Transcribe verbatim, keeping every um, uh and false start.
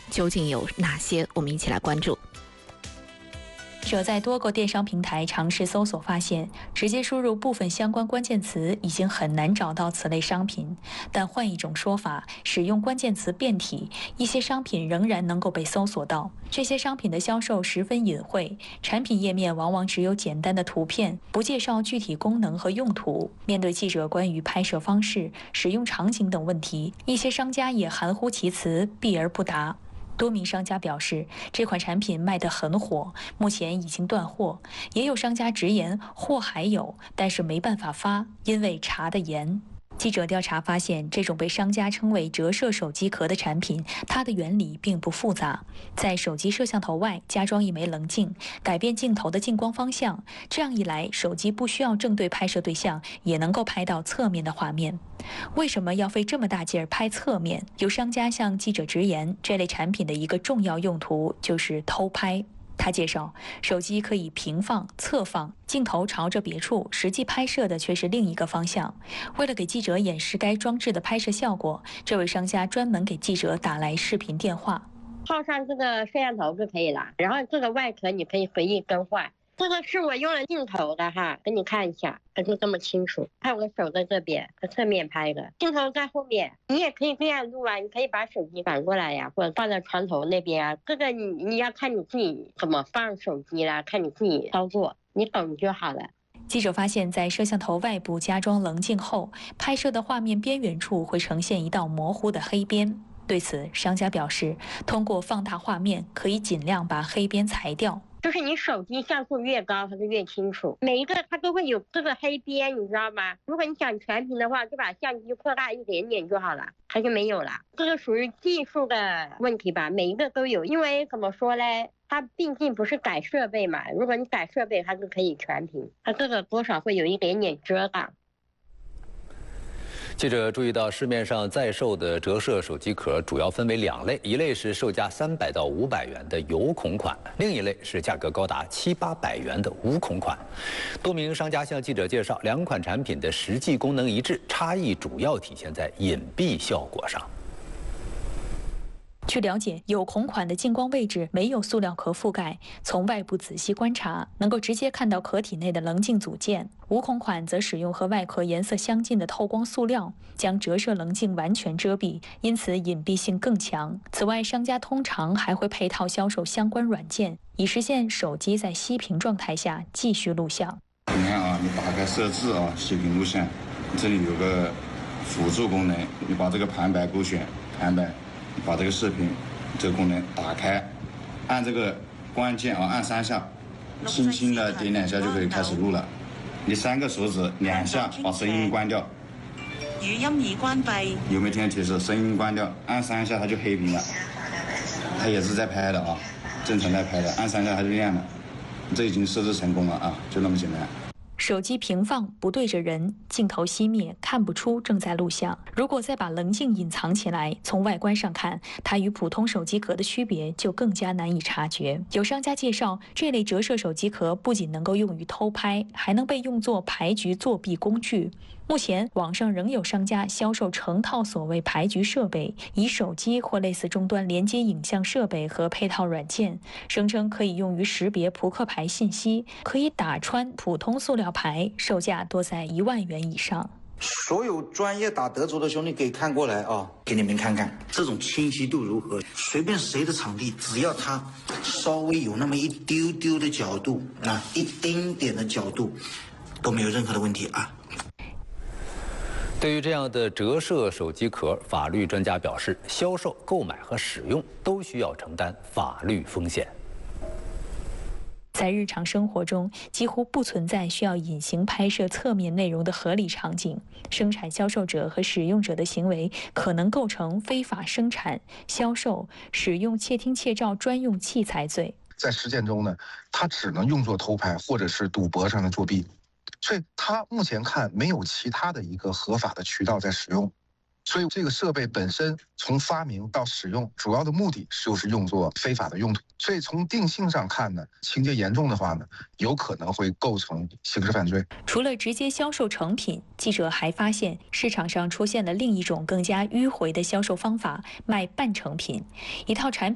究竟有哪些？我们一起来关注。 记者在多个电商平台尝试搜索，发现直接输入部分相关关键词已经很难找到此类商品。但换一种说法，使用关键词变体，一些商品仍然能够被搜索到。这些商品的销售十分隐晦，产品页面往往只有简单的图片，不介绍具体功能和用途。面对记者关于拍摄方式、使用场景等问题，一些商家也含糊其辞，避而不答。多名商家表示，这款产品卖得很火，目前已经断货。也有商家直言，货还有，但是没办法发，因为查得严。记者调查发现，这种被商家称为折射手机壳的产品，它的原理并不复杂，在手机摄像头外加装一枚棱镜，改变镜头的近光方向。这样一来，手机不需要正对拍摄对象，也能够拍到侧面的画面。为什么要费这么大劲儿拍侧面？有商家向记者直言，这类产品的一个重要用途就是偷拍。他介绍，手机可以平放、侧放，镜头朝着别处，实际拍摄的却是另一个方向。为了给记者演示该装置的拍摄效果，这位商家专门给记者打来视频电话。 套上这个摄像头就可以了，然后这个外壳你可以随意更换。这个是我用了镜头的哈，给你看一下，它就这么清楚。看我手在这边，和侧面拍的，镜头在后面。你也可以这样录啊，你可以把手机反过来呀，或者放在床头那边啊。这个你你要看你自己怎么放手机啦，看你自己操作，你懂就好了。 记者发现，在摄像头外部加装棱镜后，拍摄的画面边缘处会呈现一道模糊的黑边。对此，商家表示，通过放大画面，可以尽量把黑边裁掉。 就是你手机像素越高，它就越清楚。每一个它都会有这个黑边，你知道吗？如果你想全屏的话，就把相机扩大一点点就好了，它就没有了。这个属于技术的问题吧，每一个都有。因为怎么说呢，它毕竟不是改设备嘛。如果你改设备，它就可以全屏，它这个多少会有一点点遮挡。 记者注意到，市面上在售的折射手机壳主要分为两类，一类是售价三百到五百元的有孔款，另一类是价格高达七八百元的无孔款。多名商家向记者介绍，两款产品的实际功能一致，差异主要体现在隐蔽效果上。 据了解，有孔款的近光位置没有塑料壳覆盖，从外部仔细观察，能够直接看到壳体内的棱镜组件。无孔款则使用和外壳颜色相近的透光塑料，将折射棱镜完全遮蔽，因此隐蔽性更强。此外，商家通常还会配套销售相关软件，以实现手机在熄屏状态下继续录像。 你看啊，你打开设置啊，熄屏录像，这里有个辅助功能，你把这个旁白勾选，旁白。把这个视频这个功能打开，按这个关键啊，按三下，轻轻的点两下就可以开始录了。你三个手指两下把声音关掉， 语音已关闭。 有没有听到提示？声音关掉，按三下它就黑屏了。它也是在拍的啊，正常在拍的，按三下它就亮了。这已经设置成功了啊，就那么简单。 手机平放不对着人，镜头熄灭，看不出正在录像。如果再把棱镜隐藏起来，从外观上看，它与普通手机壳的区别就更加难以察觉。有商家介绍，这类折射手机壳不仅能够用于偷拍，还能被用作牌局作弊工具。目前，网上仍有商家销售成套所谓牌局设备，以手机或类似终端连接影像设备和配套软件，声称可以用于识别扑克牌信息，可以打穿普通塑料牌，售价多在一万元以上。 所有专业打德州的兄弟可以看过来啊，给你们看看这种清晰度如何。随便谁的场地，只要它稍微有那么一丢丢的角度啊，一丁点的角度，都没有任何的问题啊。 对于这样的折射手机壳，法律专家表示，销售、购买和使用都需要承担法律风险。 在日常生活中，几乎不存在需要隐形拍摄侧面内容的合理场景。生产、销售者和使用者的行为可能构成非法生产、销售、使用窃听窃照专用器材罪。 在实践中呢，它只能用作偷拍或者是赌博上的作弊。所以它目前看没有其他的一个合法的渠道在使用，所以这个设备本身从发明到使用，主要的目的就是用作非法的用途。所以从定性上看呢，情节严重的话呢，有可能会构成刑事犯罪。 除了直接销售成品，记者还发现市场上出现了另一种更加迂回的销售方法——卖半成品。一套产品